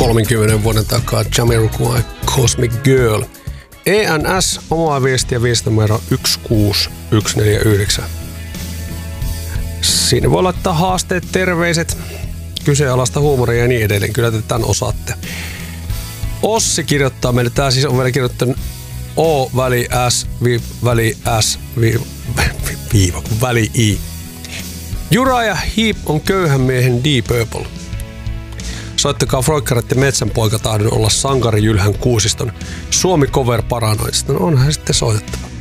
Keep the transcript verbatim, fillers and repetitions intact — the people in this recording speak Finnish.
kolmenkymmenen vuoden takaa Jamiroquai Cosmic Girl. E N S, omaa viestiä, viestinumero yksi kuusi yksi neljä yhdeksän. Siinä voi laittaa haasteet, terveiset, kyseenalaista huumoria ja niin edelleen. Kyllä te tämän osaatte. Ossi kirjoittaa meille, tää siis on vielä kirjoittanut O väli S vi, väli S vi, viiva, väli I. Uriah Heep on köyhän miehen Deep Purple. Soittakaa Froikkarit ja Metsänpoika tahdon olla sankari Jylhän Kuusiston Suomi Cover Paranoista. No onhan sitten soitettava.